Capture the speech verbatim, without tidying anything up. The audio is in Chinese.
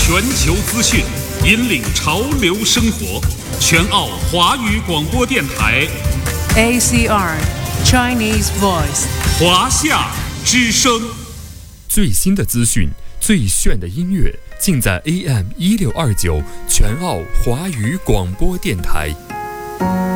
全球资讯，引领潮流生活。全澳华语广播电台 A C R Chinese Voice 华夏之声。 最新的资讯，最炫的音乐，尽在 A M 一六二九全澳华语广播电台。